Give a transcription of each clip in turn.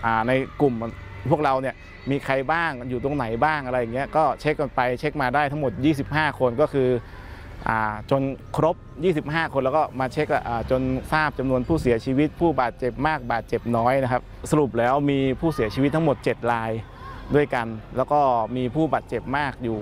ในกลุ่มพวกเราเนี่ยมีใครบ้างอยู่ตรงไหนบ้างอะไรอย่างเงี้ยก็เช็คกันไปเช็คมาได้ทั้งหมด25คนก็คือจนครบ25คนแล้วก็มาเช็คจนทราบจำนวนผู้เสียชีวิตผู้บาดเจ็บมากบาดเจ็บน้อยนะครับสรุปแล้วมีผู้เสียชีวิตทั้งหมด7รายด้วยกันแล้วก็มีผู้บาดเจ็บมากอยู่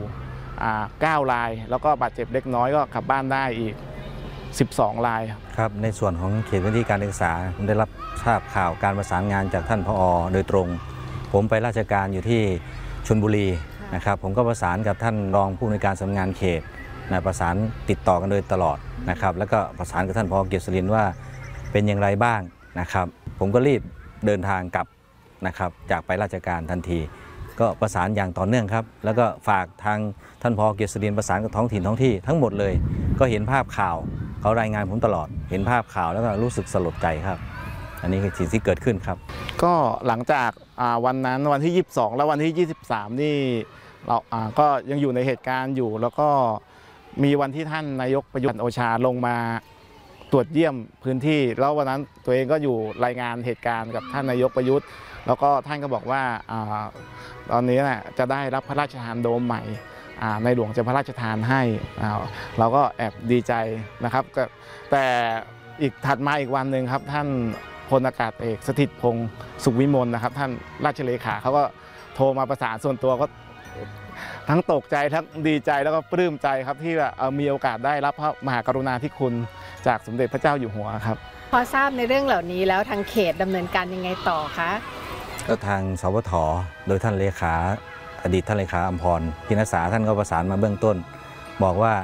9รายแล้วก็บาดเจ็บเล็กน้อยก็กลับบ้านได้อีก12รายครับในส่วนของเขตพื้นที่การศึกษาผมได้รับทราบข่าวการประสานงานจากท่านผอ.โดยตรงผมไปราชการอยู่ที่ชลบุรีนะครับผมก็ประสานกับท่านรองผู้อำนวยการสำนักงานเขตประสานติดต่อกันโดยตลอดนะครับแล้วก็ประสานกับท่านผอ.เกียรติศรินทร์ว่าเป็นอย่างไรบ้างนะครับผมก็รีบเดินทางกลับนะครับจากไปราชการทันทีก็ประสานอย่างต่อเนื่องครับแล้วก็ฝากทางท่านผอ.เกียรติศรินทร์ประสานกับท้องถิ่นท้องที่ทั้งหมดเลยก็เห็นภาพข่าวเขารายงานผมตลอดเห็นภาพข่าวแล้วก็รู้สึกสลดใจครับอันนี้คือสิ่งที่เกิดขึ้นครับก็หลังจากวันนั้นวันที่22และวันที่23นี่เราก็ยังอยู่ในเหตุการณ์อยู่แล้วก็มีวันที่ท่านนายกประยุทธ์จันทร์โอชาลงมาตรวจเยี่ยมพื้นที่แล้ววันนั้นตัวเองก็อยู่รายงานเหตุการณ์กับท่านนายกประยุทธ์แล้วก็ท่านก็บอกว่าตอนนี้จะได้รับพระราชทานโดมใหม่ในหลวงจะพระราชทานให้เราก็แอบดีใจนะครับแต่อีกถัดมาอีกวันหนึ่งครับท่านพลอากาศเอกสถิตพงศ์สุขวิมลนะครับท่านราชเลขาเขาก็โทรมาประสานส่วนตัวก็ทั้งตกใจทั้งดีใจแล้วก็ปลื้มใจครับที่มีโอกาสได้รับพระมหากรุณาธิคุณจากสมเด็จพระเจ้าอยู่หัวครับพอทราบในเรื่องเหล่านี้แล้วทางเขตดำเนินการยังไงต่อคะก็ทางสวท.โดยท่านเลขาอดีตท่านเลขาอัมพรพินักษาท่านก็ประสานมาเบื้องต้นบอกว่า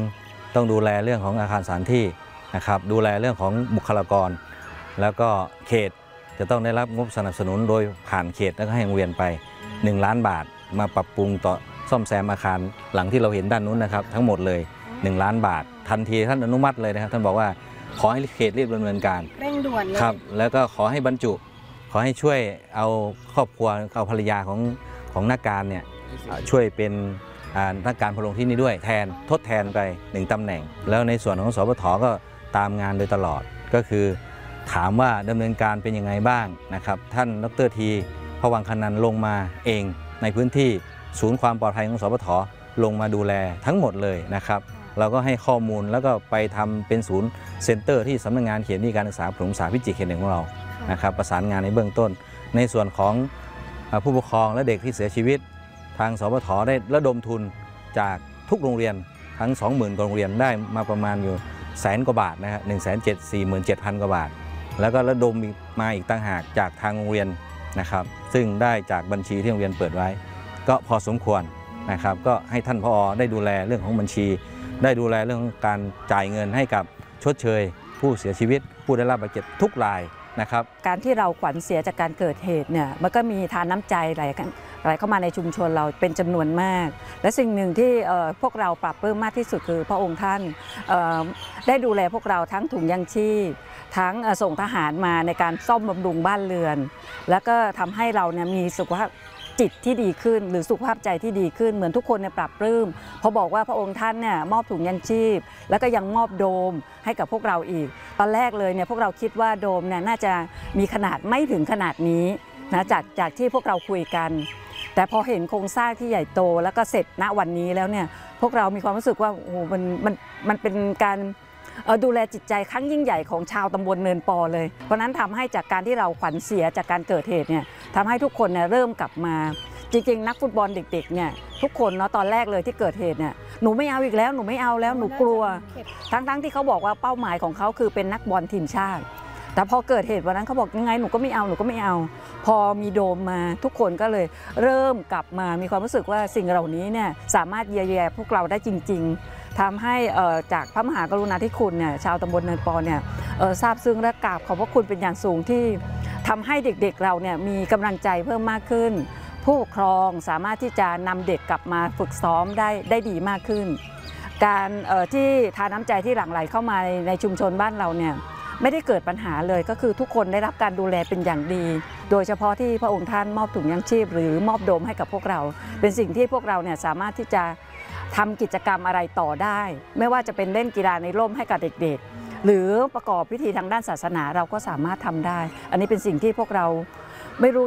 1ต้องดูแลเรื่องของอาคารสถานที่นะครับดูแลเรื่องของบุคลากรแล้วก็เขตจะต้องได้รับงบสนับสนุนโดยผ่านเขตแล้วก็ให้โรงเรียนไป1 ล้านบาทมาปรับปรุงต่อซ่อมแซมอาคารหลังที่เราเห็นด้านนู้นนะครับทั้งหมดเลย1 ล้านบาททันทีท่านอนุมัติเลยนะครับท่านบอกว่าขอให้เขตรีบดำเนินการเร่งด่วนเลยครับแล้วก็ขอให้บรรจุขอให้ช่วยเอาครอบครัวเอาภรรยาของนักการเนี่ยช่วยเป็นนักการพลงที่นี่ด้วยทดแทนไป1 ตำแหน่งแล้วในส่วนของสปท.ก็ตามงานโดยตลอดก็คือถามว่าดำเนินการเป็นยังไงบ้างนะครับท่านดร.ทีพวังคนันท์ลงมาเองในพื้นที่ศูนย์ความปลอดภัยของสปท.ลงมาดูแลทั้งหมดเลยนะครับเราก็ให้ข้อมูลแล้วก็ไปทำเป็นศูนย์เซ็นเตอร์ที่สำนักงานเขตการศึกษาประถมศึกษาพิจิตรเขต 1ของเรานะครับประสานงานในเบื้องต้นในส่วนของผู้ปกครองและเด็กที่เสียชีวิตทางสปท.ได้ระดมทุนจากทุกโรงเรียนทั้ง 20,000 กว่าโรงเรียนได้มาประมาณอยู่100,000 กว่าบาทนะครับ147,000 กว่าบาทแล้วก็ระดมมาอีกต่างหากจากทางโรงเรียนนะครับซึ่งได้จากบัญชีที่โรงเรียนเปิดไว้ก็พอสมควรนะครับก็ให้ท่านผอ.ได้ดูแลเรื่องของบัญชีได้ดูแลเรื่องของการจ่ายเงินให้กับชดเชยผู้เสียชีวิตผู้ได้รับบาดเจ็บทุกรายนะครับการที่เราขวัญเสียจากการเกิดเหตุเนี่ยมันก็มีทานน้ำใจไหลเข้ามาในชุมชนเราเป็นจำนวนมากและสิ่งหนึ่งที่พวกเราปรับปลื้มมากที่สุดคือพระองค์ท่านได้ดูแลพวกเราทั้งถุงยังชีพทั้งส่งทหารมาในการซ่อมบำรุงบ้านเรือนแล้วก็ทำให้เราเนี่ยมีสุขภาพจิตที่ดีขึ้นหรือสุขภาพใจที่ดีขึ้นเหมือนทุกคนเนี่ยปรับปลื้มเพราะบอกว่าพระองค์ท่านเนี่ยมอบถุงยังชีพแล้วก็ยังมอบโดมให้กับพวกเราอีกตอนแรกเลยเนี่ยพวกเราคิดว่าโดมเนี่ยน่าจะมีขนาดไม่ถึงขนาดนี้นะจากที่พวกเราคุยกันแต่พอเห็นโครงสร้างที่ใหญ่โตแล้วก็เสร็จณวันนี้แล้วเนี่ยพวกเรามีความรู้สึกว่าโอ้โหมันเป็นการดูแลจิตใจครั้งยิ่งใหญ่ของชาวตำบลเนินปอเลยเพราะนั้นทำให้จากการที่เราขวัญเสียจากการเกิดเหตุเนี่ยทำให้ทุกคนเนี่ยเริ่มกลับมาจริงๆนักฟุตบอลเด็กๆเนี่ยทุกคนเนาะตอนแรกเลยที่เกิดเหตุเนี่ยหนูไม่เอาอีกแล้วหนูไม่เอาแล้วหนูกลัวทั้งที่เขาบอกว่าเป้าหมายของเขาคือเป็นนักบอลทีมชาติแต่พอเกิดเหตุวันนั้นเขาบอกยังไงหนูก็ไม่เอาพอมีโดมมาทุกคนก็เลยเริ่มกลับมามีความรู้สึกว่าสิ่งเหล่านี้เนี่ยสามารถเยียวยาพวกเราได้จริงๆทำให้จากพระมหากรุณาธิคุณเนี่ยชาวตำบลเนินปอเนี่ยซาบซึ้งและกราบขอบพระคุณเป็นอย่างสูงที่ทำให้เด็กๆเราเนี่ยมีกำลังใจเพิ่มมากขึ้นผู้ปกครองสามารถที่จะนำเด็กกลับมาฝึกซ้อมได้ดีมากขึ้นการที่ทานน้ำใจที่หลั่งไหลเข้ามาในชุมชนบ้านเราเนี่ยไม่ได้เกิดปัญหาเลยก็คือทุกคนได้รับการดูแลเป็นอย่างดีโดยเฉพาะที่พระองค์ท่านมอบถุงยังชีพหรือมอบโดมให้กับพวกเราเป็นสิ่งที่พวกเราเนี่ยสามารถที่จะทำกิจกรรมอะไรต่อได้ไม่ว่าจะเป็นเล่นกีฬาในร่มให้กับเด็กๆหรือประกอบพิธีทางด้านศาสนาเราก็สามารถทำได้อันนี้เป็นสิ่งที่พวกเราไม่รู้